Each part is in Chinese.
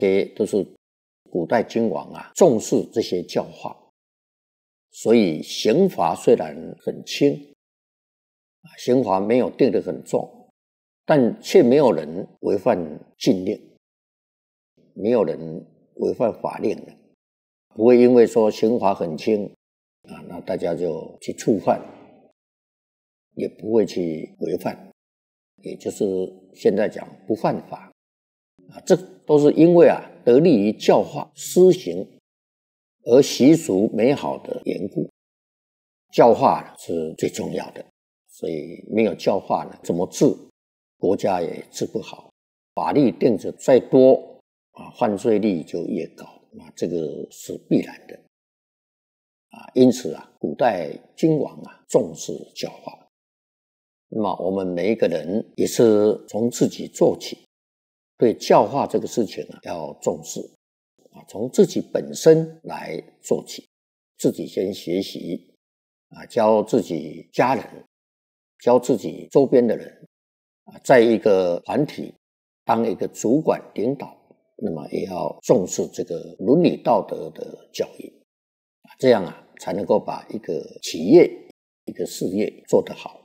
这些都是古代君王重视这些教化，所以刑罚虽然很轻，刑罚没有定得很重，但却没有人违反禁令，没有人违反法令了，不会因为说刑罚很轻那大家就去触犯，也不会去违反，也就是现在讲不犯法这都是因为得力于教化施行而习俗美好的缘故。教化是最重要的，所以没有教化呢，怎么治国家也治不好，法律定得再多犯罪率就越高这个是必然的因此古代君王重视教化。那么我们每一个人也是从自己做起，对教化这个事情要重视从自己本身来做起，自己先学习教自己家人，教自己周边的人在一个团体当一个主管领导，那么也要重视这个伦理道德的教育这样才能够把一个企业一个事业做得好。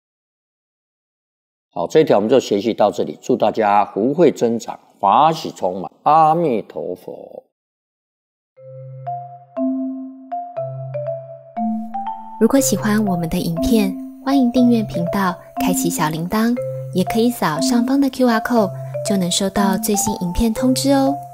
好，这一条我们就学习到这里，祝大家福慧增长，法喜充满，阿弥陀佛。 如果喜欢我们的影片，欢迎订阅频道，开启小铃铛，也可以扫上方的 QR code， 就能收到最新影片通知哦。